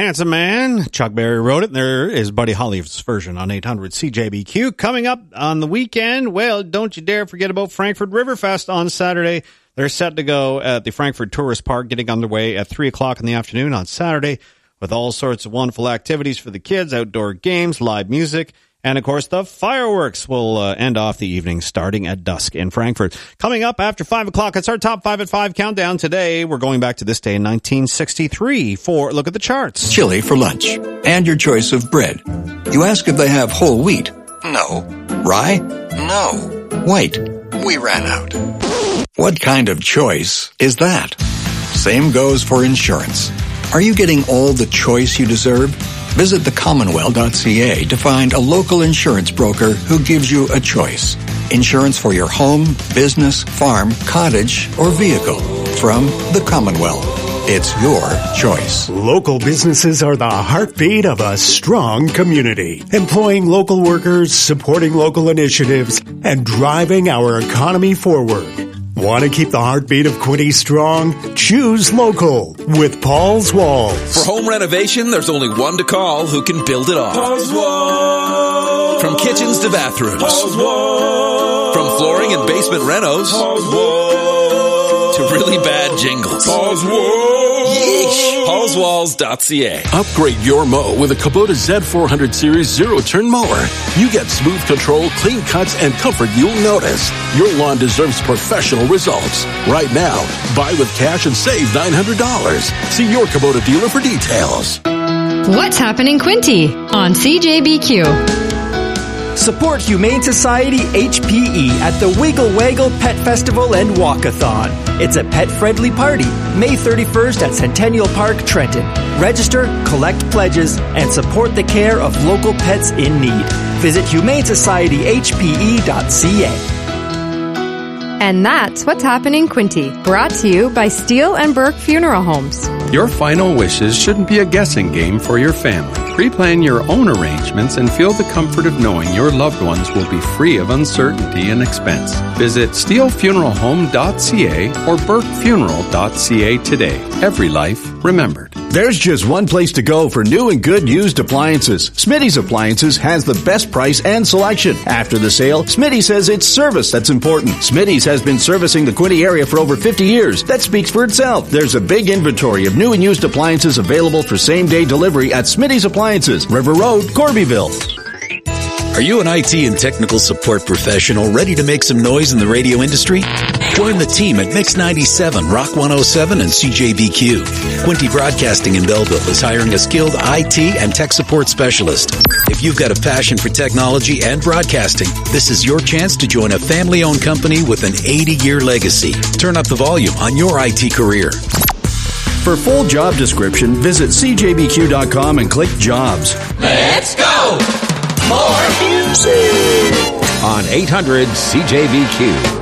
Handsome Man. Chuck Berry wrote it. There is Buddy Holly's version on 800 CJBQ. Coming up on the weekend, well, don't you dare forget about Frankfurt Riverfest on Saturday. They're set to go at the Frankfurt Tourist Park, getting underway at 3 o'clock in the afternoon on Saturday with all sorts of wonderful activities for the kids, outdoor games, live music, and, of course, the fireworks will end off the evening starting at dusk in Frankfurt. Coming up after 5 o'clock, it's our Top 5 at 5 countdown. Today, we're going back to this day in 1963 for Look at the Charts. Chili for lunch and your choice of bread. You ask if they have whole wheat. No. Rye? No. White? We ran out. What kind of choice is that? Same goes for insurance. Are you getting all the choice you deserve? Visit thecommonwealth.ca to find a local insurance broker who gives you a choice. Insurance for your home, business, farm, cottage, or vehicle. From the Commonwealth. It's your choice. Local businesses are the heartbeat of a strong community. Employing local workers, supporting local initiatives, and driving our economy forward. Want to keep the heartbeat of Quinte strong? Choose local with Paul's Walls. For home renovation, there's only one to call who can build it all. Paul's Walls. From kitchens to bathrooms. Paul's Walls. From flooring and basement renos. Paul's Walls. To really bad jingles. Paul's Walls. Yeesh. PaulsWalls.ca. Upgrade your mow with a Kubota Z400 Series zero-turn mower. You get smooth control, clean cuts, and comfort you'll notice. Your lawn deserves professional results. Right now, buy with cash and save $900. See your Kubota dealer for details. What's happening, Quinte on CJBQ? Support Humane Society HPE at the Wiggle Waggle Pet Festival and Walkathon. It's a pet-friendly party, May 31st at Centennial Park, Trenton. Register, collect pledges, and support the care of local pets in need. Visit humanesocietyhpe.ca. And that's What's Happening, Quinte, brought to you by Steele and Burke Funeral Homes. Your final wishes shouldn't be a guessing game for your family. Pre-plan your own arrangements and feel the comfort of knowing your loved ones will be free of uncertainty and expense. Visit steelefuneralhome.ca or burkefuneral.ca today. Every life remembered. There's just one place to go for new and good used appliances. Smitty's Appliances has the best price and selection. After the sale, Smitty says it's service that's important. Smitty's has been servicing the Quinte area for over 50 years. That speaks for itself. There's a big inventory of new and used appliances available for same-day delivery at Smitty's Appliances, River Road, Corbyville. Are you an IT and technical support professional ready to make some noise in the radio industry? Join the team at Mix 97, Rock 107, and CJBQ. Quinte Broadcasting in Belleville is hiring a skilled IT and tech support specialist. If you've got a passion for technology and broadcasting, this is your chance to join a family-owned company with an 80-year legacy. Turn up the volume on your IT career. For full job description, visit cjbq.com and click Jobs. Let's go! More music on 800 CJBQ.